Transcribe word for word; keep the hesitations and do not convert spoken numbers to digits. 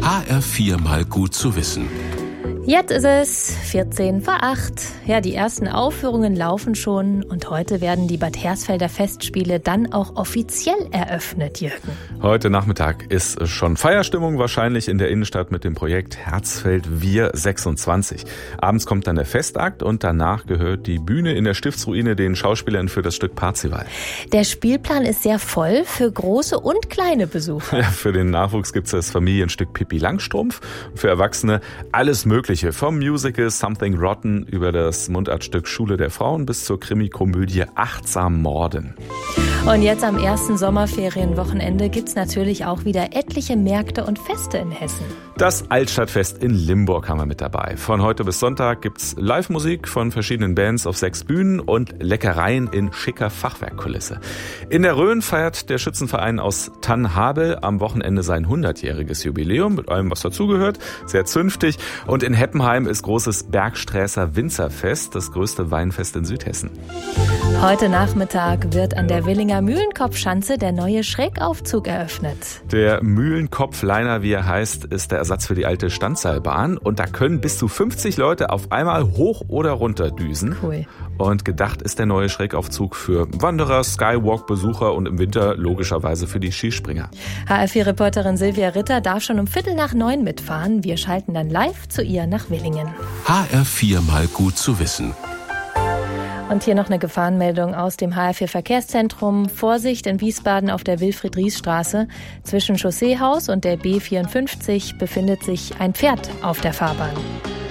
H R vier mal gut zu wissen. Jetzt ist es vierzehn vor acht. Ja, die ersten Aufführungen laufen schon und heute werden die Bad Hersfelder Festspiele dann auch offiziell eröffnet, Jürgen. Heute Nachmittag ist schon Feierstimmung wahrscheinlich in der Innenstadt mit dem Projekt Herzfeld Wir sechsundzwanzig. Abends kommt dann der Festakt und danach gehört die Bühne in der Stiftsruine den Schauspielern für das Stück Parzival. Der Spielplan ist sehr voll für große und kleine Besucher. Ja, für den Nachwuchs gibt es das Familienstück Pippi Langstrumpf und für Erwachsene alles Mögliche. Vom Musical Something Rotten über das Mundartstück Schule der Frauen bis zur Krimikomödie Achtsam Morden. Und jetzt am ersten Sommerferienwochenende gibt's natürlich auch wieder etliche Märkte und Feste in Hessen. Das Altstadtfest in Limburg haben wir mit dabei. Von heute bis Sonntag gibt's Live-Musik von verschiedenen Bands auf sechs Bühnen und Leckereien in schicker Fachwerkkulisse. In der Rhön feiert der Schützenverein aus Tannhabel am Wochenende sein hundertjähriges Jubiläum mit allem, was dazugehört. Sehr zünftig. Und in Heppenheim ist großes Bergsträßer Winzerfest, das größte Weinfest in Südhessen. Heute Nachmittag wird an der Willinger Mühlenkopfschanze der neue Schrägaufzug eröffnet. Der Mühlenkopfliner, wie er heißt, ist der Ersatz für die alte Standseilbahn. Und da können bis zu fünfzig Leute auf einmal hoch oder runter düsen. Cool. Und gedacht ist der neue Schrägaufzug für Wanderer, Skywalk-Besucher und im Winter logischerweise für die Skispringer. H R vier Reporterin Silvia Ritter darf schon um Viertel nach neun mitfahren. Wir schalten dann live zu ihr nach Willingen. H R vier mal gut zu wissen. Und hier noch eine Gefahrenmeldung aus dem H R vier Verkehrszentrum. Vorsicht in Wiesbaden auf der Wilfried-Ries-Straße. Zwischen Chausseehaus und der B vierundfünfzig befindet sich ein Pferd auf der Fahrbahn.